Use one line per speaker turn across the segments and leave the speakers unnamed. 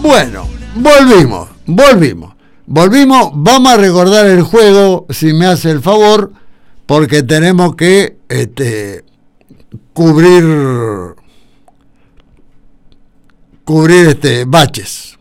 Bueno, volvimos. Vamos a recordar el juego, si me hace el favor, porque tenemos que cubrir baches.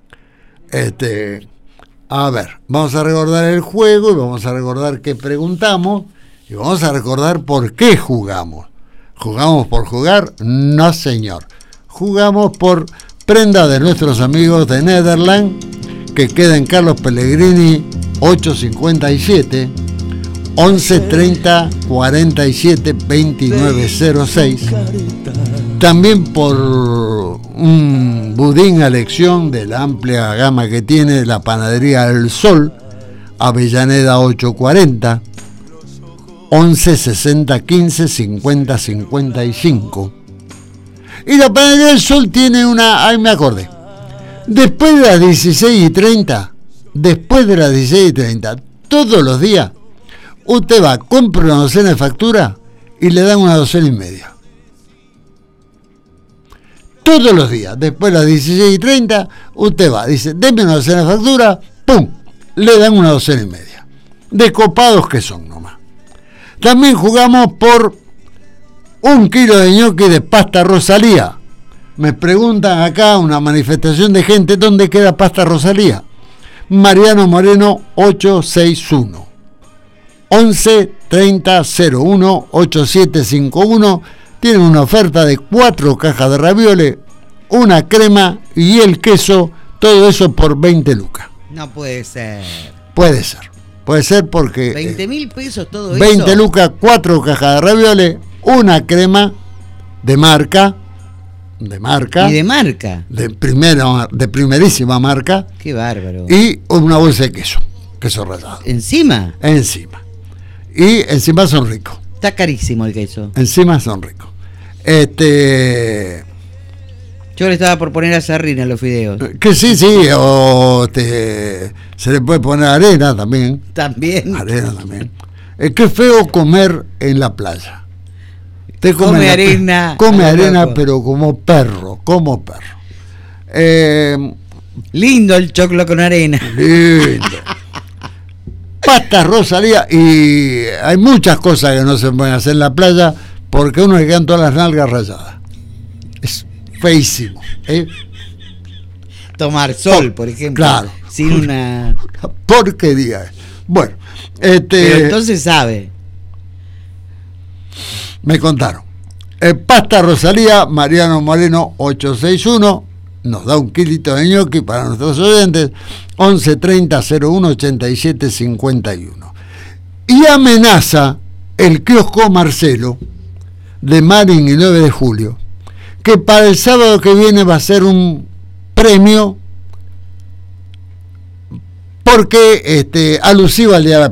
A ver, vamos a recordar el juego y vamos a recordar qué preguntamos y vamos a recordar por qué jugamos. ¿Jugamos por jugar? No, señor. Jugamos por prenda de nuestros amigos de Netherland, que queda en Carlos Pellegrini 857, 11 30 47 29 06. También por un budín a elección de la amplia gama que tiene la panadería El Sol, Avellaneda 840, 11 60 15 50 55. Y la panadería El Sol tiene una... Ahí me acordé. Después de las 16:30, todos los días, usted va, compra una docena de facturas y le dan una docena y media. Todos los días, después de las 16:30, usted va, dice, denme una docena de facturas, ¡pum!, le dan una docena y media. De copados que son nomás. También jugamos por 1 kilo de ñoqui de pasta Rosalía. Me preguntan acá, una manifestación de gente, ¿dónde queda pasta Rosalía? Mariano Moreno 861, 11 30 01 8751. Tienen una oferta de 4 cajas de ravioles, una crema y el queso, todo eso por 20 lucas.
No puede ser.
Puede ser porque
20.000 pesos todo
20
eso.
lucas, 4 cajas de ravioles, una crema de marca.
Y de marca.
De primerísima marca.
Qué bárbaro.
Y una bolsa de queso rallado.
¿Encima?
Y encima son ricos.
Está carísimo el queso.
Encima son ricos.
Yo le estaba por poner a sardina en los fideos.
Que sí, o se le puede poner arena también. Arena también. Qué feo comer en la playa.
Come arena.
Come arena, pero como perro.
Lindo el choclo con arena.
Lindo. Pasta Rosalía, y hay muchas cosas que no se pueden hacer en la playa porque uno le quedan todas las nalgas rayadas. Es feísimo.
Tomar sol, por ejemplo.
Claro.
Sin una
porquería. Bueno,
pero entonces sabe.
Me contaron. Pasta Rosalía, Mariano Moreno 861, nos da 1 kilito de ñoqui para nuestros oyentes, 11 30 01 87 51. Y amenaza el kiosco Marcelo de Marin y 9 de julio, que para el sábado que viene va a ser un premio porque alusivo al Día de la